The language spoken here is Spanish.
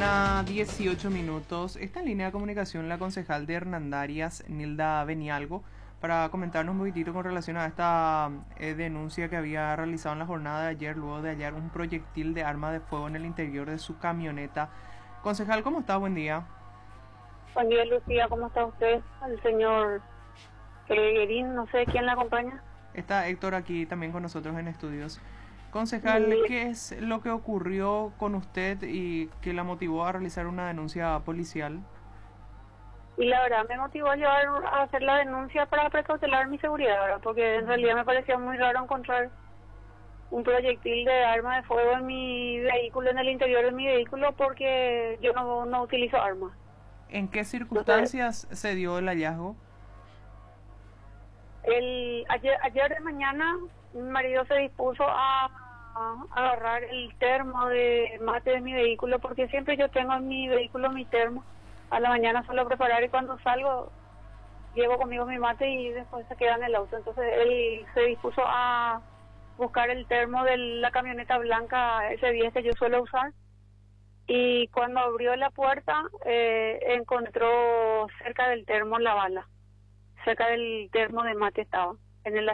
mañana, 18 minutos. Está en línea de comunicación la concejal de Hernandarias, Nilda Benialgo, para comentarnos un poquitito con relación a esta denuncia que había realizado en la jornada de ayer, luego de hallar un proyectil de arma de fuego en el interior de su camioneta. Concejal, ¿cómo está? Buen día. Buen día, Lucía, ¿cómo está usted? El señor Guerín, no sé quién la acompaña. Está Héctor aquí también con nosotros en estudios. Concejal, ¿qué es lo que ocurrió con usted y que la motivó a realizar una denuncia policial? Y la verdad me motivó a hacer la denuncia para precautelar mi seguridad, ¿verdad? Porque en realidad me parecía muy raro encontrar un proyectil de arma de fuego en mi vehículo, en el interior de mi vehículo, porque yo no utilizo armas. ¿En qué Entonces, circunstancias se dio el hallazgo? ayer de mañana mi marido se dispuso a agarrar el termo de mate de mi vehículo, porque siempre yo tengo en mi vehículo mi termo. A la mañana suelo preparar y cuando salgo llevo conmigo mi mate y después se queda en el auto. Entonces él se dispuso a buscar el termo de la camioneta blanca S10 que yo suelo usar, y cuando abrió la puerta encontró cerca del termo la bala, cerca del termo de mate estaba, en el